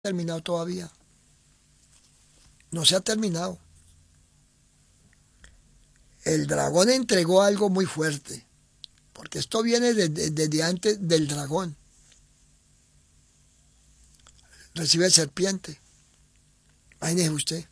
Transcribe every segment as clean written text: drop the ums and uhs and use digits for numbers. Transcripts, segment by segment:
terminado todavía. No se ha terminado. El dragón entregó algo muy fuerte, porque esto viene desde antes del dragón. Recibe serpiente. Imagínese usted.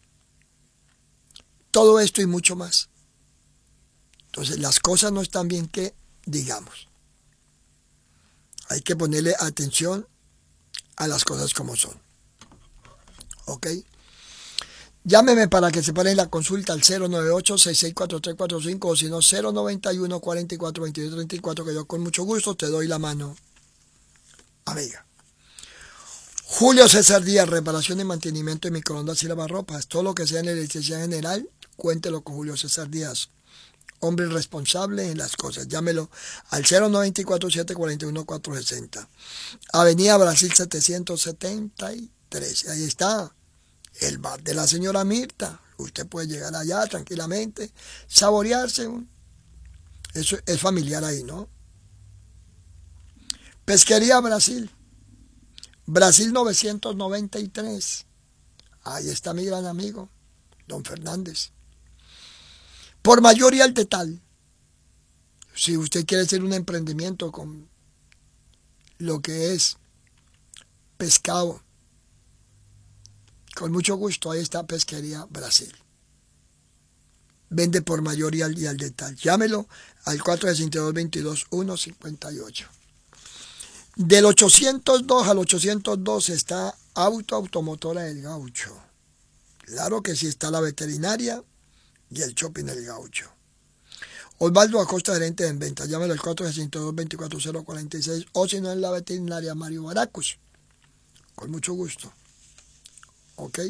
Todo esto y mucho más. Entonces las cosas no están bien que digamos. Hay que ponerle atención a las cosas como son. ¿Ok? Llámeme para que se pare la consulta al 098-664345 o si no 091-442234 que yo con mucho gusto te doy la mano, amiga. Julio César Díaz, reparación y mantenimiento de microondas y lavarropas. Todo lo que sea en la electricidad general, cuéntelo con Julio César Díaz. Hombre responsable en las cosas. Llámelo al 094-741-460. Avenida Brasil 773. Ahí está. El bar de la señora Mirta. Usted puede llegar allá tranquilamente, saborearse. Eso es familiar ahí, ¿no? Pesquería Brasil. Brasil 993. Ahí está mi gran amigo, don Fernández. Por mayor y al detal. Si usted quiere hacer un emprendimiento con lo que es pescado, con mucho gusto, ahí está Pesquería Brasil. Vende por mayor y al detal. Llámelo al 462-22-158. Del 802 al 802 está Automotora del Gaucho. Claro que sí, está la veterinaria y el shopping del Gaucho. Osvaldo Acosta, gerente en venta. Llámelo al 462-24046 o si no en la veterinaria Mario Baracus. Con mucho gusto. ¿Ok?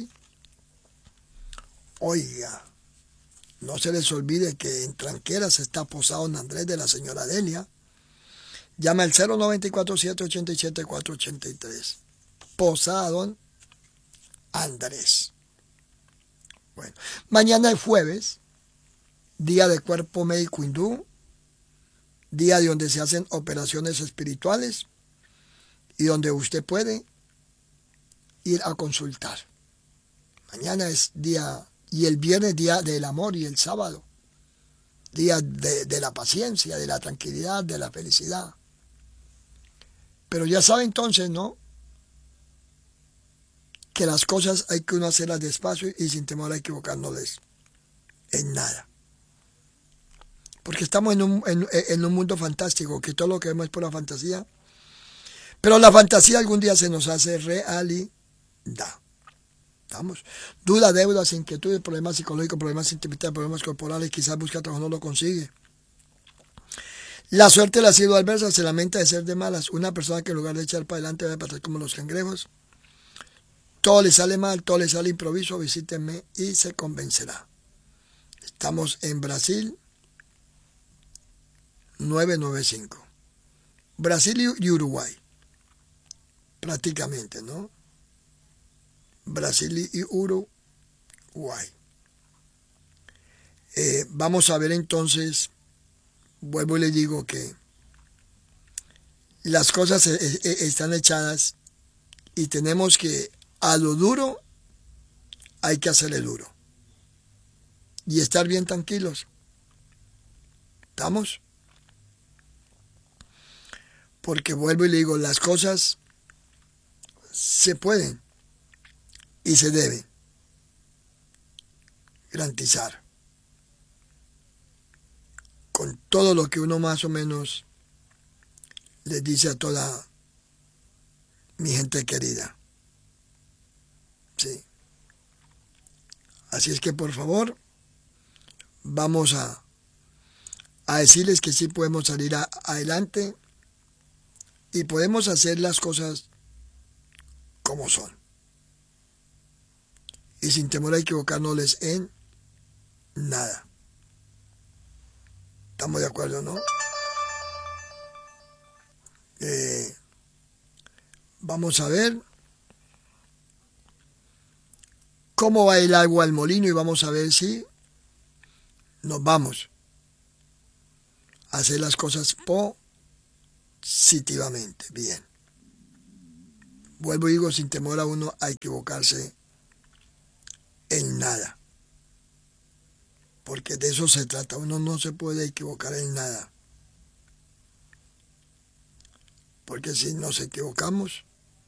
Oiga, no se les olvide que en Tranqueras está posado Don Andrés de la señora Delia. Llama al 094-787-483. Posada Don Andrés. Bueno, mañana es jueves, día de cuerpo médico hindú, día de donde se hacen operaciones espirituales y donde usted puede ir a consultar. Mañana es día, y el viernes día del amor y el sábado, día de la paciencia, de la tranquilidad, de la felicidad. Pero ya sabe entonces, ¿no? Que las cosas hay que uno hacerlas despacio y sin temor a equivocarnos en nada. Porque estamos en un mundo fantástico, que todo lo que vemos es por la fantasía. Pero la fantasía algún día se nos hace realidad. ¿Estamos? Dudas, deudas, inquietudes, problemas psicológicos, problemas sentimentales, problemas corporales, quizás busca trabajo, no lo consigue. La suerte le ha sido adversa, se lamenta de ser de malas. Una persona que en lugar de echar para adelante va a pasar como los cangrejos. Todo le sale mal, todo le sale improviso, visíteme y se convencerá. Estamos en Brasil 995. Brasil y Uruguay. Prácticamente, ¿no? Brasil y Uruguay. Vamos a ver entonces, vuelvo y le digo que las cosas están echadas y tenemos que a lo duro hay que hacerle duro y estar bien tranquilos. ¿Estamos? Porque vuelvo y le digo, las cosas se pueden y se deben garantizar con todo lo que uno más o menos les dice a toda mi gente querida. Sí. Así es que por favor, vamos a decirles que sí podemos salir adelante y podemos hacer las cosas como son. Y sin temor a equivocarnos en nada. ¿Estamos de acuerdo, no? Vamos a ver cómo va el agua al molino y vamos a ver si nos vamos a hacer las cosas positivamente. Bien. Vuelvo y digo, sin temor a uno a equivocarse en nada. Porque de eso se trata. Uno no se puede equivocar en nada. Porque si nos equivocamos,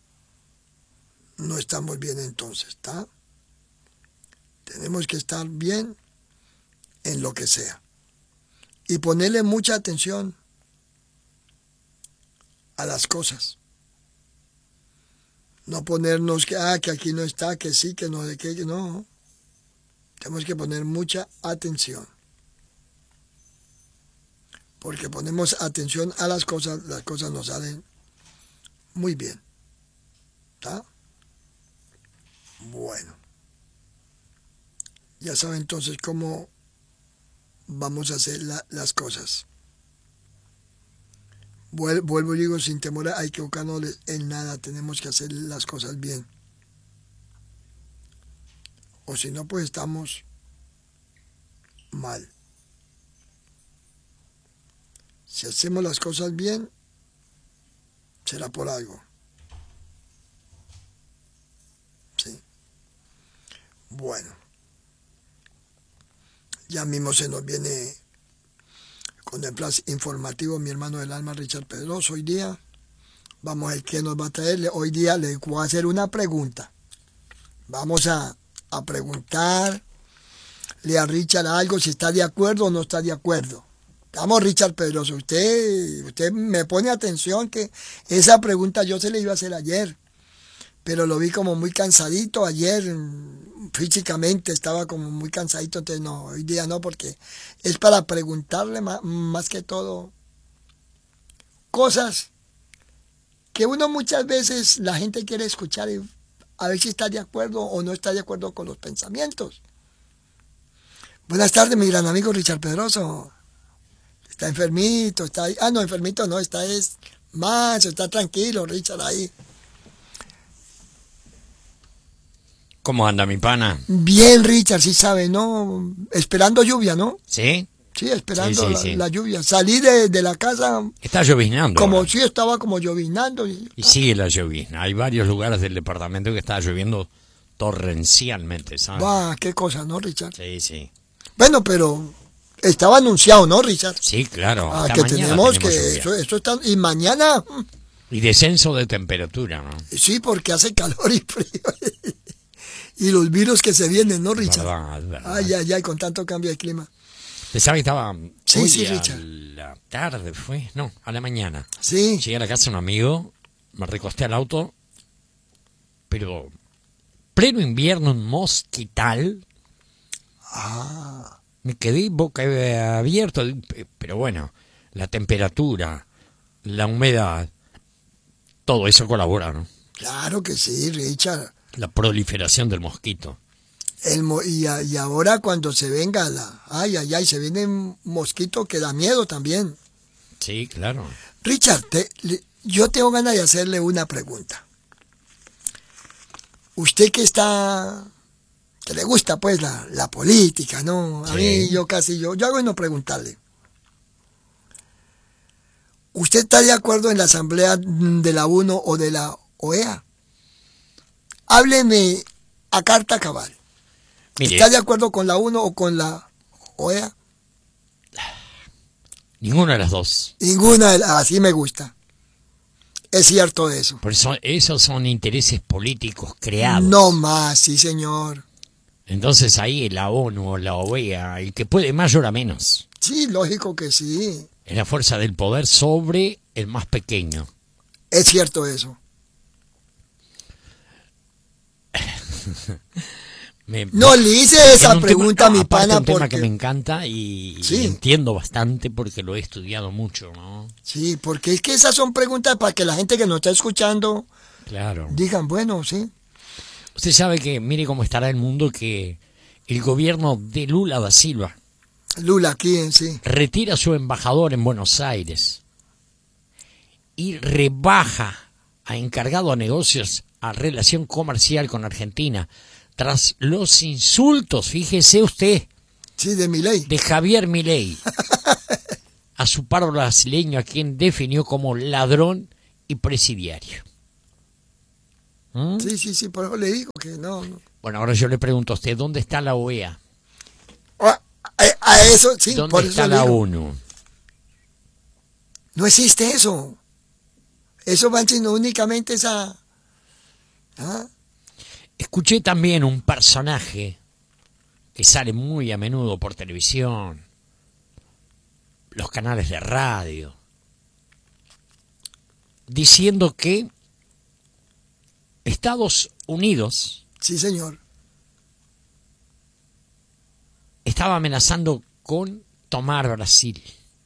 no estamos bien entonces, ¿está? Tenemos que estar bien en lo que sea. Y ponerle mucha atención a las cosas. No ponernos que aquí no está, que sí, que no, de que no. Tenemos que poner mucha atención. Porque ponemos atención a las cosas nos salen muy bien. ¿Está? Bueno. Ya saben entonces cómo vamos a hacer las cosas. Vuelvo y digo, sin temor a equivocarnos en nada, tenemos que hacer las cosas bien. O si no, pues estamos mal. Si hacemos las cosas bien, será por algo. Sí. Bueno. Ya mismo se nos viene con el flash informativo mi hermano del alma Richard Pedroso. Hoy día vamos a ver qué nos va a traer. Hoy día le voy a hacer una pregunta. Vamos a preguntarle a Richard algo, si está de acuerdo o no está de acuerdo. Vamos, Richard Pedroso, usted me pone atención que esa pregunta yo se la iba a hacer ayer, pero lo vi como muy cansadito ayer, físicamente estaba como muy cansadito, entonces no, hoy día no, porque es para preguntarle más que todo cosas que uno muchas veces la gente quiere escuchar y a ver si está de acuerdo o no está de acuerdo con los pensamientos. Buenas tardes, mi gran amigo Richard Pedroso. Está enfermito, está ahí. No, enfermito no, está tranquilo, Richard, ahí. ¿Cómo anda mi pana? Bien, Richard, sí sabe, ¿no? Esperando lluvia, ¿no? ¿Sí? Sí, esperando sí. la lluvia. Salí de la casa. Está lloviznando. Como sí, estaba como lloviznando. Y sigue la llovizna. Hay varios lugares del departamento que está lloviendo torrencialmente, ¿sabes? Va, qué cosa, ¿no, Richard? Sí. Bueno, pero estaba anunciado, ¿no, Richard? Sí, claro. Hasta que tenemos que eso está. Y mañana. Y descenso de temperatura, ¿no? Sí, porque hace calor y frío. Y los virus que se vienen, ¿no, Richard? Verdad. Ay, con tanto cambio de clima. Pensaba que estaba sí, a Richard. la tarde, a la mañana. Sí. Llegué a la casa de un amigo, me recosté al auto, pero pleno invierno, un mosquital. Me quedé boca abierta, pero bueno, la temperatura, la humedad, todo eso colabora, ¿no? Claro que sí, Richard. La proliferación del mosquito. Y ahora cuando se venga se viene un mosquito que da miedo también. Sí, claro. Richard, yo tengo ganas de hacerle una pregunta. Usted que le gusta pues la política, ¿no? A mí yo hago bueno preguntarle. ¿Usted está de acuerdo en la asamblea de la UNO o de la OEA? Hábleme a carta cabal. Mire, ¿Está de acuerdo con la UNO o con la OEA? Ninguna de las dos. Ninguna, así me gusta. Es cierto eso. Por eso, esos son intereses políticos creados. No más, sí señor. Entonces ahí la ONU o la OEA, el que puede más llora menos. Sí, lógico que sí. Es la fuerza del poder sobre el más pequeño. Es cierto eso. No le hice esa pregunta a mi pana un tema porque que me encanta y entiendo bastante porque lo he estudiado mucho, ¿no? Sí, porque es que esas son preguntas para que la gente que nos está escuchando digan, bueno, sí. Usted sabe que, mire cómo estará el mundo, que el gobierno de Lula da Silva retira a su embajador en Buenos Aires y rebaja a encargado a negocios a relación comercial con Argentina tras los insultos, fíjese usted, de Milei, de Javier Milei a su par brasileño, a quien definió como ladrón y presidiario. ¿Mm? Sí, por eso le digo que no. Bueno, ahora yo le pregunto a usted, ¿dónde está la OEA? A eso, sí, ¿Dónde por está eso la digo. ONU? No existe eso. Eso va sino únicamente esa... ¿Ah? Escuché también un personaje que sale muy a menudo por televisión, los canales de radio, diciendo que Estados Unidos Sí, señor. estaba amenazando con tomar Brasil.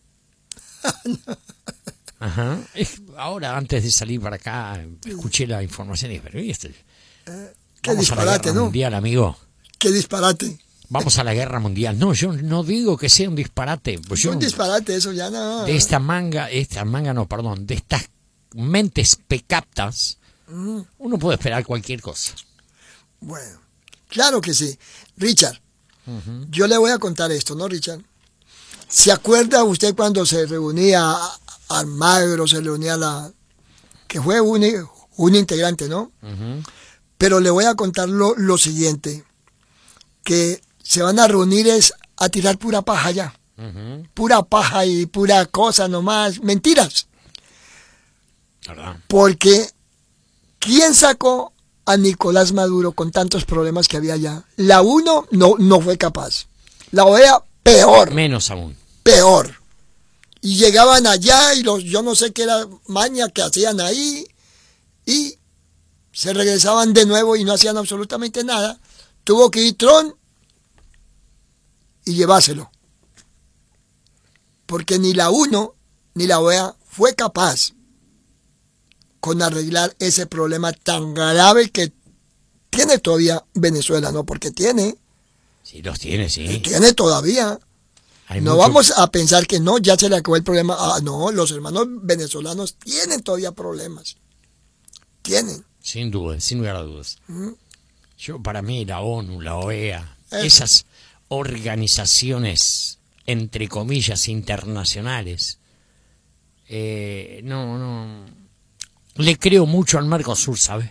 Ajá. Ahora, antes de salir para acá, escuché la información y dije, pero Qué vamos a la disparate, guerra ¿no? mundial, amigo. Qué disparate. Vamos a la guerra mundial. No, yo no digo que sea un disparate. Pues Es un disparate eso ya no. de esta manga no, perdón, de estas mentes pecaptas, uno puede esperar cualquier cosa. Bueno, claro que sí. Richard, yo le voy a contar esto, ¿no, Richard? ¿Se acuerda usted cuando se reunía Almagro, se reunía que fue un integrante, ¿no? Pero le voy a contar lo siguiente, que se van a reunir es a tirar pura paja ya. Pura paja y pura cosa nomás, mentiras. ¿Verdad? Porque ¿quién sacó a Nicolás Maduro con tantos problemas que había allá? La UNO no fue capaz. La OEA peor. Menos aún. Peor. Y llegaban allá y yo no sé qué era maña que hacían ahí y se regresaban de nuevo y no hacían absolutamente nada. Tuvo que ir Trump y llevárselo. Porque ni la UNO ni la OEA fue capaz con arreglar ese problema tan grave que tiene todavía Venezuela, ¿no? Porque tiene. Sí, los tiene, sí. Tiene todavía. Hay No mucho- vamos a pensar que no, ya se le acabó el problema. Ah, no, los hermanos venezolanos tienen todavía problemas. Tienen. Sin duda, sin lugar a dudas. Yo, para mí, la ONU, la OEA, esas organizaciones, entre comillas, internacionales, no. Le creo mucho al Mercosur, ¿sabe?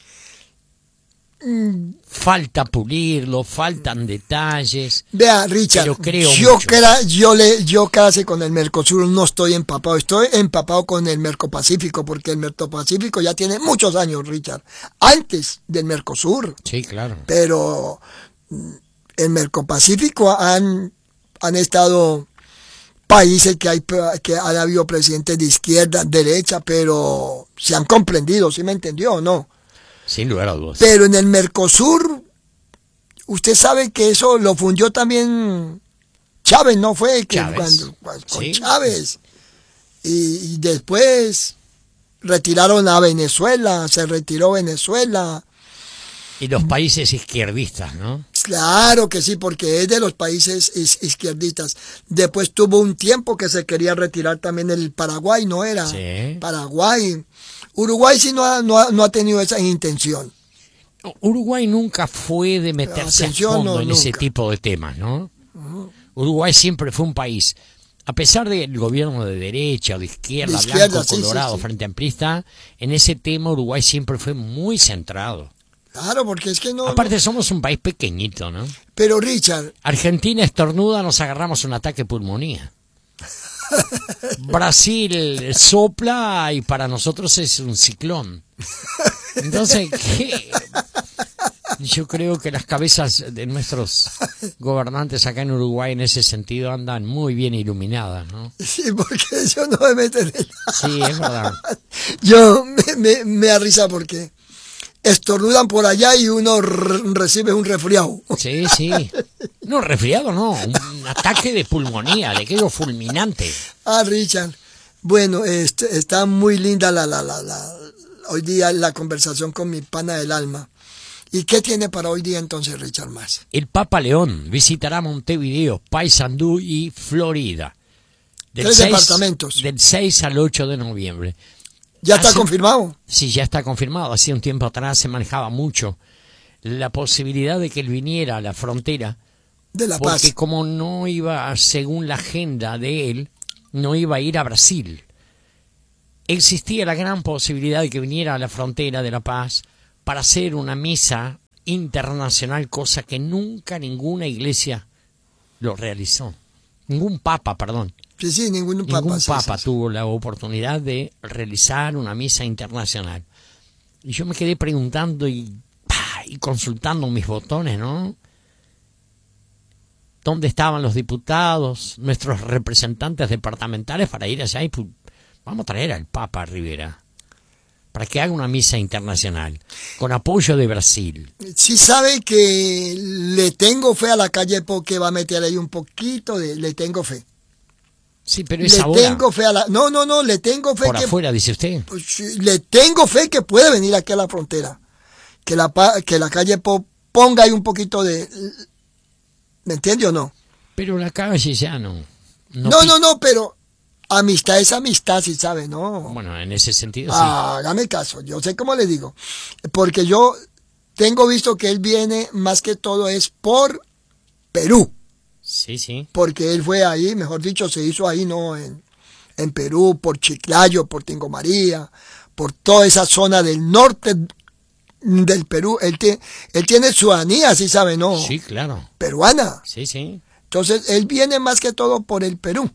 Falta pulirlo, faltan detalles. Vea, Richard, Pero creo yo mucho. yo casi con el Mercosur no estoy empapado, estoy empapado con el Mercopacífico, porque el Mercopacífico ya tiene muchos años, Richard, antes del Mercosur, Sí, claro. pero el Mercopacífico han estado países que han habido presidentes de izquierda, derecha, pero se han comprendido, ¿sí me entendió o no? Sin lugar a dudas. Pero en el Mercosur, usted sabe que eso lo fundió también Chávez, ¿no fue? Que Chávez. con Sí. Chávez. Y después retiraron a Venezuela, se retiró Venezuela. Y los países izquierdistas, ¿no? Claro que sí, porque es de los países izquierdistas. Después tuvo un tiempo que se quería retirar también el Paraguay, ¿no era? Sí. Paraguay. Uruguay sí no ha tenido esa intención. Uruguay nunca fue de meterse Atención, a fondo no, en ese nunca. tipo de temas, ¿no? Uruguay siempre fue un país, a pesar del gobierno de derecha o de izquierda, De izquierda, blanco, sí, sí, colorado, sí. frente amplista, en ese tema Uruguay siempre fue muy centrado. Claro, porque es que no. Aparte somos un país pequeñito, ¿no? Pero Richard, Argentina estornuda, nos agarramos un ataque de pulmonía. Brasil sopla y para nosotros es un ciclón. Entonces, ¿qué? Yo creo que las cabezas de nuestros gobernantes acá en Uruguay en ese sentido andan muy bien iluminadas, ¿no? sí, porque yo no me meto en el... Sí, es verdad. Yo me da risa porque estornudan por allá y uno recibe un resfriado. Sí, sí. No, resfriado no, un ataque de pulmonía, de aquello fulminante. Ah, Richard, bueno, está muy linda hoy día la conversación con mi pana del alma. ¿Y qué tiene para hoy día entonces, Richard, más? El Papa León visitará Montevideo, Paysandú y Florida. Tres departamentos. Del 6 al 8 de noviembre. ¿Ya está confirmado? Sí, ya está confirmado. Hace un tiempo atrás se manejaba mucho la posibilidad de que él viniera a la frontera. De La Paz. Porque como no iba, según la agenda de él, no iba a ir a Brasil. Existía la gran posibilidad de que viniera a la frontera de La Paz para hacer una misa internacional, cosa que nunca ninguna iglesia lo realizó. Ningún papa, perdón. Sí, ningún papa tuvo la oportunidad de realizar una misa internacional. Y yo me quedé preguntando y consultando mis botones, ¿no? ¿Dónde estaban los diputados, nuestros representantes departamentales para ir allá? Y vamos a traer al Papa Rivera para que haga una misa internacional con apoyo de Brasil. Sí sabe que le tengo fe a la calle porque va a meter ahí un poquito le tengo fe. Sí, pero es ahora. Le tengo fe a la... No, le tengo fe. Por afuera, dice usted. Pues, le tengo fe que puede venir aquí a la frontera. Que la calle ponga ahí un poquito de... ¿Me entiende o no? Pero la calle ya no. No, pero amistad es amistad, si sabe, ¿no? Bueno, en ese sentido sí. Hágame caso, yo sé cómo le digo. Porque yo tengo visto que él viene más que todo es por Perú. Sí. Porque él fue ahí, mejor dicho, se hizo ahí, ¿no? En Perú, por Chiclayo, por Tingo María, por toda esa zona del norte del Perú. Él tiene ciudadanía, ¿sí sabe, no? Sí, claro. Peruana. Sí. Entonces, él viene más que todo por el Perú.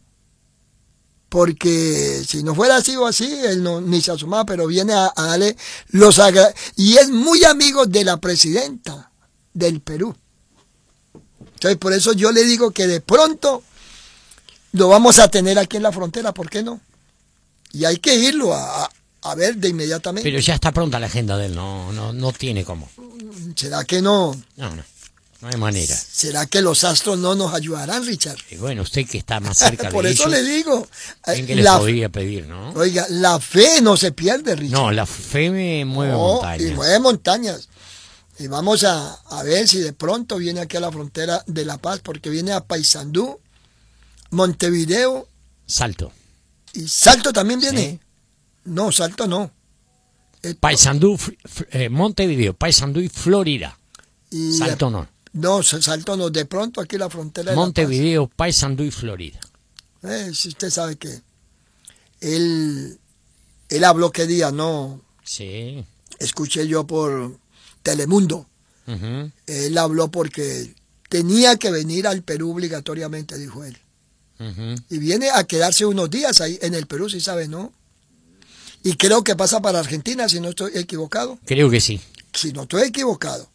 Porque si no fuera así o así, él no, ni se asomaba, pero viene a darle y es muy amigo de la presidenta del Perú. Entonces, por eso yo le digo que de pronto lo vamos a tener aquí en la frontera, ¿por qué no? Y hay que irlo a ver de inmediatamente. Pero ya está pronta la agenda de él, no tiene cómo. ¿Será que no? No hay manera. ¿Será que los astros no nos ayudarán, Richard? Y bueno, usted que está más cerca de por eso ellos, le digo. ¿en qué les podría pedir, no? Oiga, la fe no se pierde, Richard. No, la fe me mueve montañas. Y mueve montañas. Y vamos a ver si de pronto viene aquí a la frontera de La Paz, porque viene a Paysandú, Montevideo. Salto. ¿Y Salto también viene? Sí. No, Salto no. Paysandú, Montevideo, Paysandú y Florida. Y Salto no. No, Salto no. De pronto aquí la frontera de Montevideo, Paysandú y Florida. Si usted sabe que él habló qué día, ¿no? Sí. Escuché yo por Telemundo. Uh-huh. Él habló porque tenía que venir al Perú obligatoriamente, dijo él. Uh-huh. Y viene a quedarse unos días ahí en el Perú, si sabe, ¿no? Y creo que pasa para Argentina, si no estoy equivocado. Creo que sí. Si no estoy equivocado.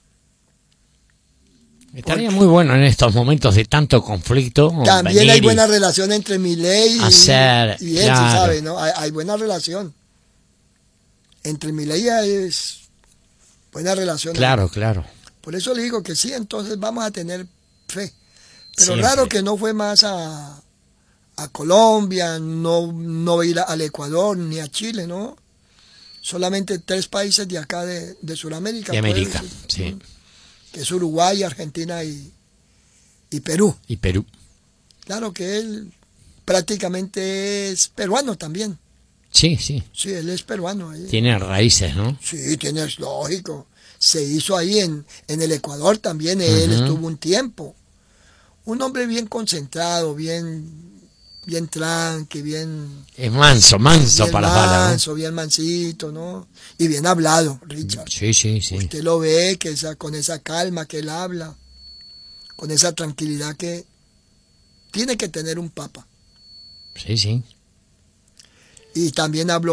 Estaría muy bueno en estos momentos de tanto conflicto. También hay buena relación entre Milei y él, claro. si sabe, ¿no? Hay buena relación. Entre Milei es buena relación. Claro. Por eso le digo que sí, entonces vamos a tener fe. Pero Siempre. raro que no fue más a Colombia, no ir al Ecuador ni a Chile, ¿no? Solamente 3 países de acá de Sudamérica. De América, sí. Que es Uruguay, Argentina y Perú. Y Perú. Claro que él prácticamente es peruano también. Sí. Sí, él es peruano. Tiene raíces, ¿no? Sí, es lógico. Se hizo ahí en el Ecuador también, él estuvo un tiempo. Un hombre bien concentrado, bien tranqui, bien... Es manso bien para las balas, manso, bien mansito, ¿no? Y bien hablado, Richard. Sí. Usted lo ve que con esa calma que él habla, con esa tranquilidad que tiene que tener un papa. Sí. Y también habló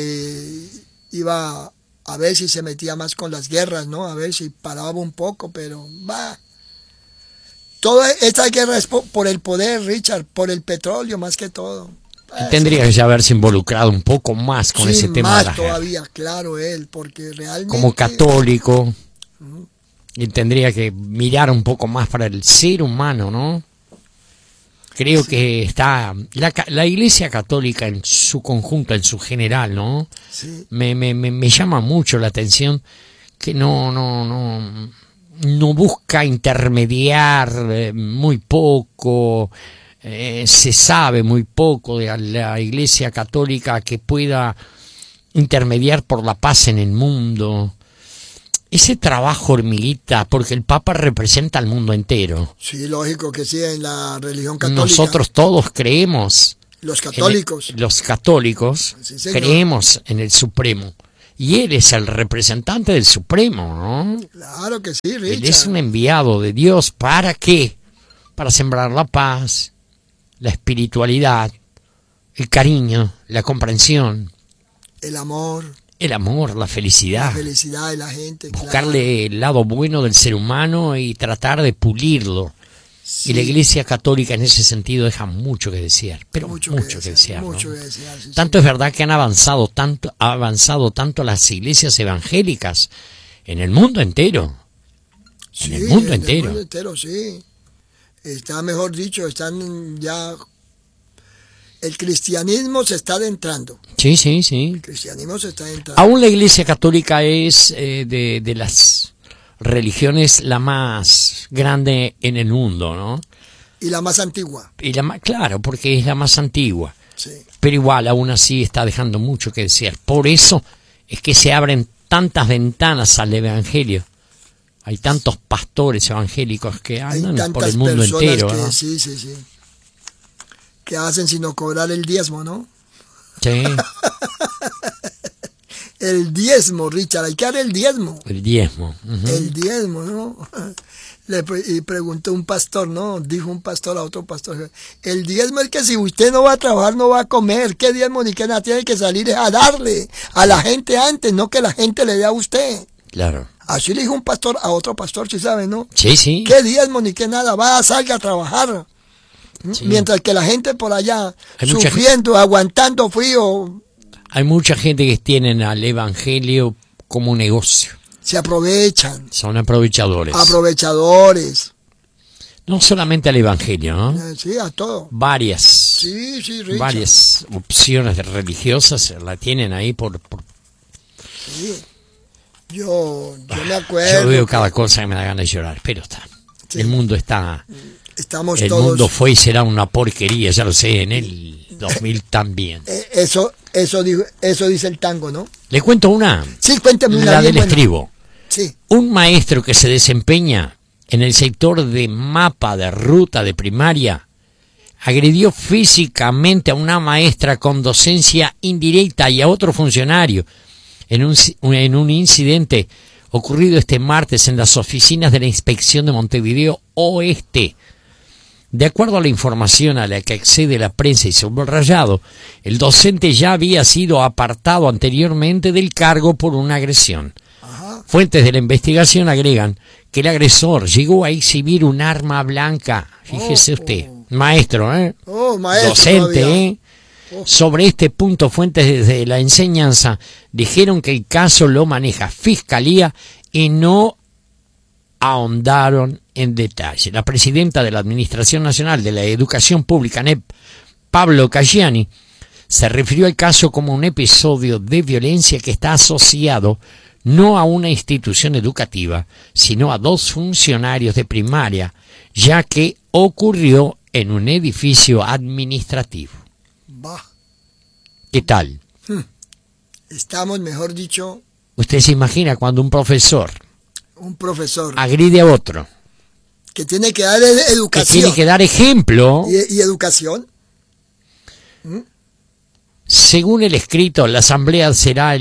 iba a ver si se metía más con las guerras, ¿no? A ver si paraba un poco, pero toda esta guerra es por el poder, Richard, por el petróleo más que todo. Tendría que ya haberse involucrado un poco más con ese tema de la guerra. Todavía, claro, él, porque realmente... Como católico, y tendría que mirar un poco más para el ser humano, ¿no? Creo que está la Iglesia Católica en su conjunto, en su general, ¿no? Sí. Me llama mucho la atención que no busca intermediar muy poco, se sabe muy poco de la Iglesia Católica que pueda intermediar por la paz en el mundo. Ese trabajo hormiguita, porque el Papa representa al mundo entero. Sí, lógico que sí, en la religión católica. Nosotros todos creemos. Los católicos. Los católicos Sí, señor. creemos en el Supremo. Y él es el representante del Supremo, ¿no? Claro que sí, Richard. Él es un enviado de Dios. ¿Para qué? Para sembrar la paz, la espiritualidad, el cariño, la comprensión. El amor. La felicidad. La felicidad de la gente. Buscarle el lado bueno del ser humano y tratar de pulirlo. Sí. Y la Iglesia Católica en ese sentido deja mucho que desear, pero mucho que desear, ¿no? Sí, tanto es verdad que ha avanzado tanto las iglesias evangélicas en el mundo entero. Sí, en el mundo entero. El mundo entero, sí. Está, mejor dicho, están ya... El cristianismo se está adentrando. Sí. El cristianismo se está adentrando. Aún la Iglesia Católica es de las religiones la más grande en el mundo, ¿no? Y la más antigua. Claro, porque es la más antigua. Sí. Pero igual, aún así está dejando mucho que desear. Por eso es que se abren tantas ventanas al Evangelio. Hay tantos pastores evangélicos que andan por el mundo entero, que, ¿no? Sí. Que hacen sino cobrar el diezmo, ¿no? Sí. El diezmo, Richard, hay que dar el diezmo. El diezmo. El diezmo, ¿no? Y preguntó un pastor, ¿no? Dijo un pastor a otro pastor, el diezmo es que si usted no va a trabajar, no va a comer. ¿Qué diezmo ni qué nada? Tiene que salir a darle a la gente antes, no que la gente le dé a usted. Claro. Así le dijo un pastor a otro pastor, ¿sí sabe, no? Sí. ¿Qué diezmo ni qué nada? Salga a trabajar. Sí. Mientras que la gente por allá, sufriendo, aguantando frío. Hay mucha gente que tienen al Evangelio como un negocio. Se aprovechan. Son aprovechadores. No solamente al Evangelio, ¿no? Sí, a todo. Varias opciones religiosas la tienen ahí por... Sí. Yo me acuerdo. Yo veo cada cosa que me da ganas de llorar, pero está. Sí. El mundo está... El mundo fue y será una porquería, ya lo sé, en el 2000 también. Eso dice el tango, ¿no? Le cuento una. Sí, cuéntame una. La del estribo. Sí. Un maestro que se desempeña en el sector de mapa de ruta de primaria agredió físicamente a una maestra con docencia indirecta y a otro funcionario en un incidente ocurrido este martes en las oficinas de la Inspección de Montevideo Oeste. De acuerdo a la información a la que accede la prensa y subrayado, el docente ya había sido apartado anteriormente del cargo por una agresión. Ajá. Fuentes de la investigación agregan que el agresor llegó a exhibir un arma blanca. Fíjese usted, maestro, maestro docente, Sobre este punto, fuentes desde la enseñanza dijeron que el caso lo maneja Fiscalía y no ahondaron en detalle. La presidenta de la Administración Nacional de la Educación Pública, ANEP, Pablo Caggiani, se refirió al caso como un episodio de violencia que está asociado no a una institución educativa, sino a dos funcionarios de primaria, ya que ocurrió en un edificio administrativo. Bah. ¿Qué tal? Estamos, mejor dicho... ¿Usted se imagina cuando un profesor agrede a otro? Que tiene que dar educación. Que tiene que dar ejemplo. ¿Y educación? Según el escrito, la asamblea será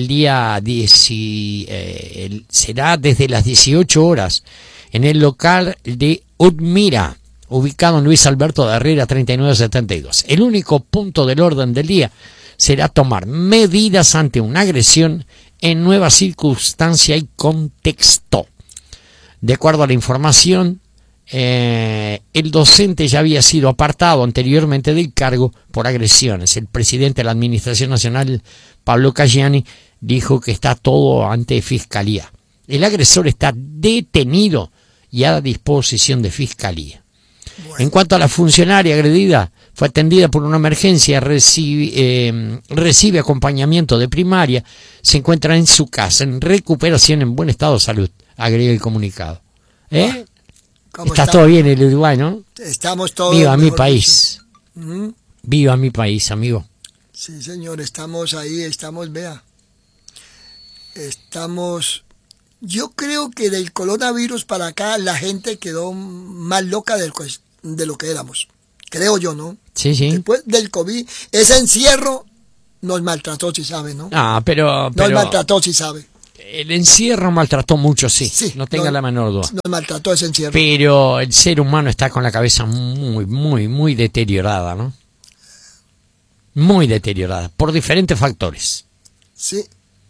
será desde las 18 horas en el local de Udmira, ubicado en Luis Alberto de Herrera 3972. El único punto del orden del día será tomar medidas ante una agresión en nueva circunstancia y contexto. De acuerdo a la información, el docente ya había sido apartado anteriormente del cargo por agresiones. El presidente de la Administración Nacional, Pablo Caggiani, dijo que está todo ante Fiscalía. El agresor está detenido y a disposición de Fiscalía. Bueno. En cuanto a la funcionaria agredida, fue atendida por una emergencia, recibe acompañamiento de primaria, se encuentra en su casa, en recuperación, en buen estado de salud, agrega el comunicado. Está todo bien en el Uruguay, ¿no? Estamos todos. Viva mi país. Viva mi país, amigo. Sí, señor, estamos ahí, vea. Estamos... Yo creo que del coronavirus para acá la gente quedó más loca de lo que éramos. Creo yo, ¿no? Sí. Después del COVID, ese encierro Nos maltrató, si sabe, ¿no? Pero Nos maltrató, si sabe. El encierro maltrató mucho, sí. No tenga la menor duda. Nos maltrató ese encierro. Pero el ser humano está con la cabeza muy, muy, muy deteriorada, ¿no? Muy deteriorada, por diferentes factores. Sí.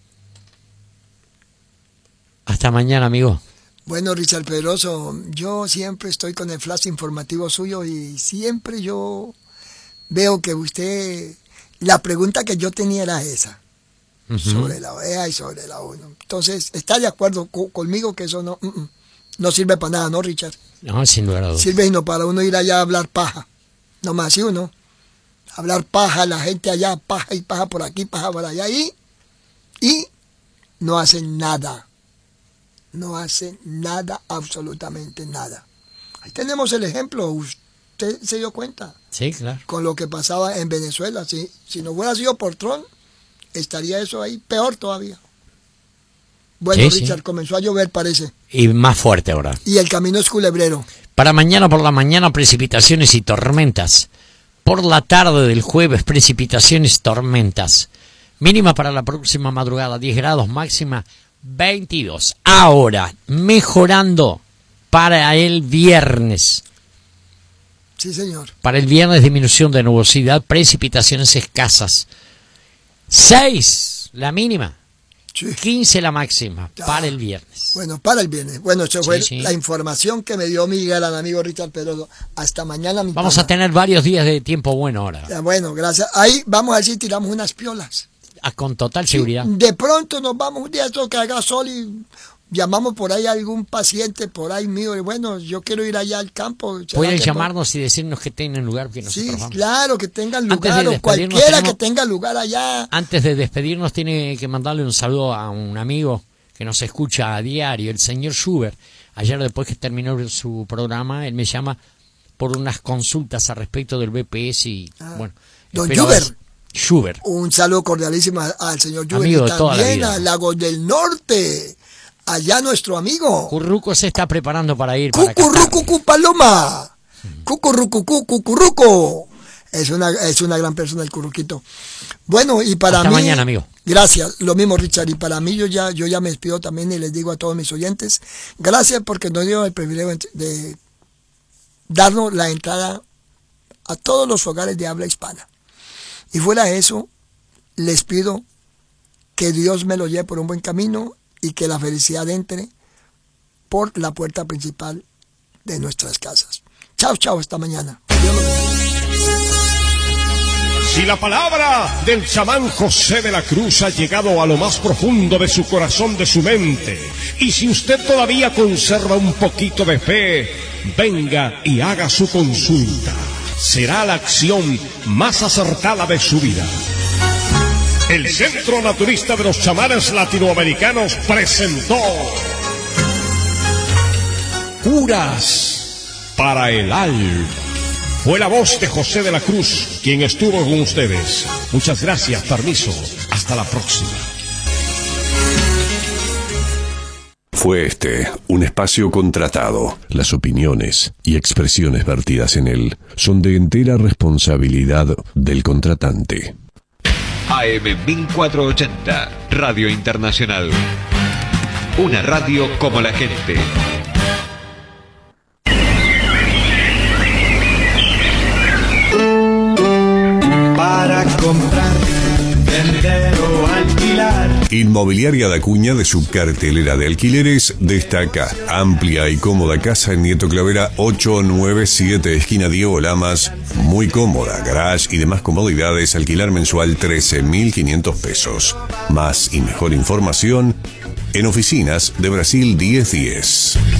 Hasta mañana, amigo. Bueno, Richard Pedroso, yo siempre estoy con el flash informativo suyo y siempre yo veo que usted, la pregunta que yo tenía era esa, sobre la OEA y sobre la ONU. Entonces, ¿está de acuerdo conmigo que eso no sirve para nada, no, Richard? No, sin lugar a dudas. Sirve sino para uno ir allá a hablar paja, nomás, ¿sí o no? Hablar paja, la gente allá, paja y paja por aquí, paja por allá, y no hacen nada. No hacen nada, absolutamente nada. Ahí tenemos el ejemplo, usted se dio cuenta. Sí, claro. Con lo que pasaba en Venezuela. Si no hubiera sido por Trump, estaría eso ahí peor todavía. Bueno, sí, Richard, comenzó a llover, parece. Y más fuerte ahora. Y el camino es culebrero. Para mañana por la mañana, precipitaciones y tormentas. Por la tarde del jueves, precipitaciones y tormentas. Mínima para la próxima madrugada, 10 grados, máxima 22. Ahora, mejorando para el viernes. Sí, señor. Para el viernes, disminución de nubosidad, precipitaciones escasas. 6 la mínima. Sí. 15 la máxima para el viernes. Bueno, para el viernes. Bueno, eso fue la información que me dio mi gran amigo Richard Pedroso. Hasta mañana. Vamos a tener varios días de tiempo bueno ahora. Bueno, gracias. Ahí vamos a ver si tiramos unas piolas. Con total seguridad. De pronto nos vamos un día esto que haga sol y llamamos por ahí a algún paciente por ahí mío y bueno, yo quiero ir allá al campo. Pueden llamarnos y decirnos que tengan lugar que nosotros vamos. Claro, que tengan lugar o cualquiera que tenga lugar allá. Antes de despedirnos tiene que mandarle un saludo a un amigo que nos escucha a diario, el señor Schubert. Ayer después que terminó su programa, él me llama por unas consultas al respecto del BPS y bueno. Don Schubert. Un saludo cordialísimo al señor Schubert. Amigo y de toda la también vida. a Lagos del Norte. Allá nuestro amigo. Curruco se está preparando para ir para Cucurrucu Paloma. Cucurruco. Es una gran persona el Curruquito. Bueno, y para Hasta mí. mañana, amigo. Gracias, lo mismo, Richard. Y para mí yo ya me despido también y les digo a todos mis oyentes, gracias porque nos dio el privilegio de darnos la entrada a todos los hogares de habla hispana. Y fuera de eso, les pido que Dios me lo lleve por un buen camino y que la felicidad entre por la puerta principal de nuestras casas. Chao, chao, hasta mañana. Dios los bendiga. Si la palabra del chamán José de la Cruz ha llegado a lo más profundo de su corazón, de su mente, y si usted todavía conserva un poquito de fe, venga y haga su consulta. Será la acción más acertada de su vida. El Centro Naturista de los Chamanes Latinoamericanos presentó Curas para el Alma. Fue la voz de José de la Cruz quien estuvo con ustedes. Muchas gracias, permiso. Hasta la próxima. Fue un espacio contratado. Las opiniones y expresiones vertidas en él son de entera responsabilidad del contratante. AM 1480, Radio Internacional. Una radio como la gente. Para comprar, vender o alquilar. Inmobiliaria da Cuña, de su cartelera de alquileres, destaca amplia y cómoda casa en Nieto Clavera 897, esquina Diego Lamas. Muy cómoda, garage y demás comodidades. Alquilar mensual 13.500 pesos. Más y mejor información en Oficinas de Brasil 1010.